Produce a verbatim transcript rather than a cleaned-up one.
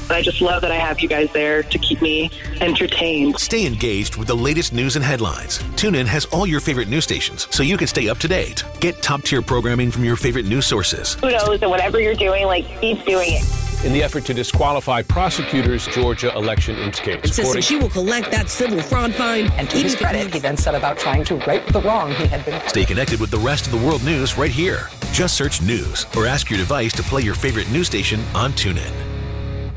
But I just love that I have you guys there to keep me entertained. Stay engaged with the latest news and headlines. TuneIn has all your favorite news stations, so you can stay up to date. Get top-tier programming from your favorite news sources. Who knows that whatever you're doing, like, keep doing it. In the effort to disqualify prosecutors' Georgia election instigates. Insisted she will collect that civil fraud fine. And to his credit, he then set about trying to right the wrong he had been. Stay connected with the rest of the world news right here. Just search news or ask your device to play your favorite news station on TuneIn.